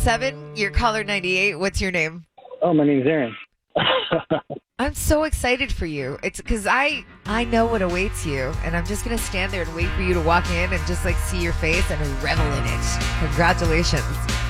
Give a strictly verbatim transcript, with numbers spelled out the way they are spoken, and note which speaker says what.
Speaker 1: seven, you're caller ninety-eight. What's your name?
Speaker 2: Oh, my name's Aaron.
Speaker 1: I'm so excited for you. It's because I I know what awaits you, and I'm just gonna stand there and wait for you to walk in and just like see your face and revel in it. Congratulations.